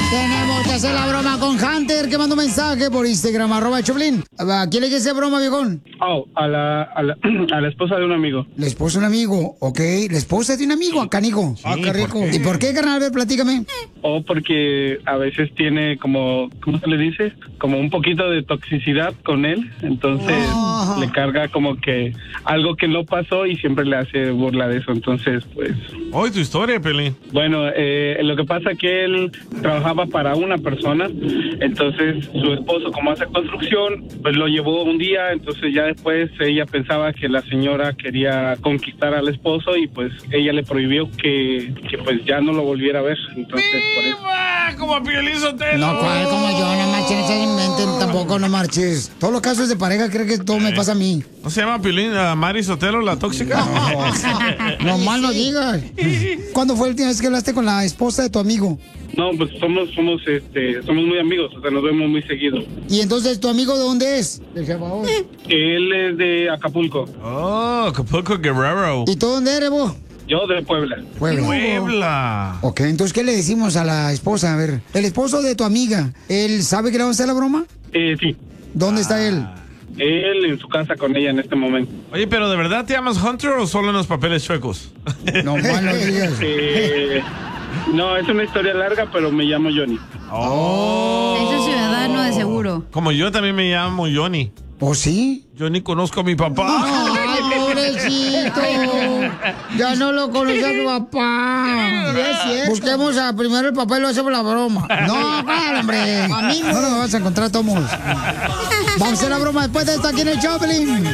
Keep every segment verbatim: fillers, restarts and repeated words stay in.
Tenemos que hacer la broma con Hunter, que mandó un mensaje por Instagram, arroba Choplin. ¿A quién le quiere hacer broma, viejón? Oh, a la, a la, a la esposa de un amigo. La esposa de un amigo, ok. La esposa de un amigo, acá, Nico. Sí, ah, qué rico. ¿por qué? ¿Y por qué, carnal? A ver, platícame. O porque a veces tiene como, ¿cómo se le dice? Como un poquito de toxicidad con él. Entonces Oh. le carga como que algo que no pasó y siempre le hace burla de eso. Entonces, pues... Hoy tu historia, Pelín. Bueno, eh, lo que pasa es que él trabajaba para una persona, entonces su esposo, como hace construcción, pues lo llevó un día, entonces ya después ella pensaba que la señora quería conquistar al esposo y pues ella le prohibió que, que pues ya no lo volviera a ver, entonces por eso. Como a Piolín Sotelo. No, ¿cuál? Como yo, no marches, no se inventen, tampoco no marches. Todos los casos de pareja creo que todo me pasa a mí. ¿No se llama Piolín a Mari Sotelo, la tóxica? No mal no digas. ¿Cuándo fue la última vez que hablaste con la esposa de tu amigo? No, pues somos, somos, este, somos muy amigos, o sea, nos vemos muy seguido. ¿Y entonces tu amigo de dónde es? De El Salvador. Él es de Acapulco. Oh, Acapulco Guerrero. ¿Y tú dónde eres vos? Yo de Puebla. Puebla. Puebla. Ok, entonces, ¿qué le decimos a la esposa? A ver, el esposo de tu amiga, ¿él sabe que le vamos a hacer la broma? Eh, sí. ¿Dónde está él? Él en su casa con ella en este momento. Oye, pero ¿de verdad te llamas Hunter o solo en los papeles chuecos? No, mal no digas. Eh, no, es una historia larga, pero me llamo Johnny. Oh. Es un ciudadano de seguro. Como yo también me llamo Johnny. ¿Oh, sí? Yo ni conozco a mi papá. Ay, pobrecito. Ya no lo conoce a tu papá. Busquemos a primero el papá y lo hacemos la broma. No, claro, hombre. A mí no lo vas a encontrar todos. Vamos a hacer la broma después de esto aquí en el Choplin.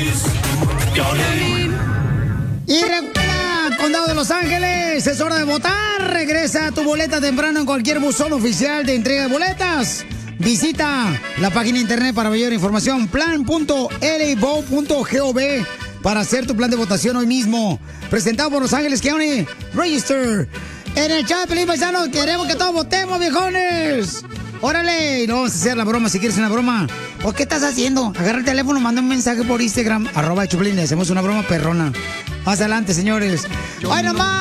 Y recuerda, Condado de Los Ángeles, es hora de votar. Regresa tu boleta temprano en cualquier buzón oficial de entrega de boletas. Visita la página de internet para mayor información, plan punto l vote punto gov, para hacer tu plan de votación hoy mismo. Presentado por Los Ángeles County Register. En el chat, Pelín Paisano, queremos que todos votemos, viejones. ¡Órale! Y no vamos a hacer la broma si quieres una broma. ¿O qué estás haciendo? Agarra el teléfono, manda un mensaje por Instagram, arroba Choplin, le hacemos una broma perrona. Más adelante, señores. ¡Ay, nomás!